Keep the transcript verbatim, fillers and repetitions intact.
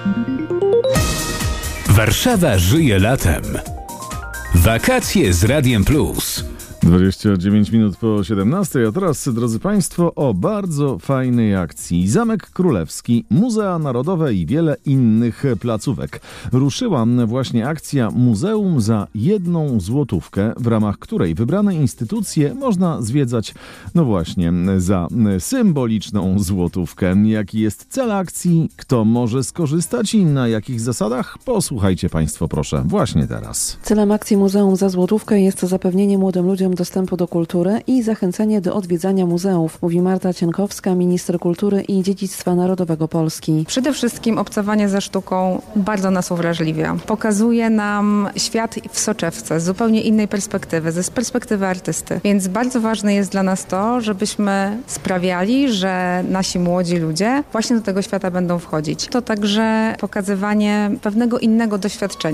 Warszawa żyje latem. Wakacje z Radiem Plus. dwadzieścia dziewięć minut po siedemnastej, a teraz, drodzy Państwo, o bardzo fajnej akcji. Zamek Królewski, Muzea Narodowe i wiele innych placówek. Ruszyła właśnie akcja Muzeum za jedną złotówkę, w ramach której wybrane instytucje można zwiedzać, no właśnie, za symboliczną złotówkę. Jaki jest cel akcji, kto może skorzystać i na jakich zasadach? Posłuchajcie Państwo proszę właśnie teraz. Celem akcji Muzeum za złotówkę jest zapewnienie młodym ludziom dostępu do kultury i zachęcenie do odwiedzania muzeów, mówi Marta Cienkowska, minister kultury i dziedzictwa narodowego Polski. Przede wszystkim obcowanie ze sztuką bardzo nas uwrażliwia. Pokazuje nam świat w soczewce z zupełnie innej perspektywy, z perspektywy artysty. Więc bardzo ważne jest dla nas to, żebyśmy sprawiali, że nasi młodzi ludzie właśnie do tego świata będą wchodzić. To także pokazywanie pewnego innego doświadczenia.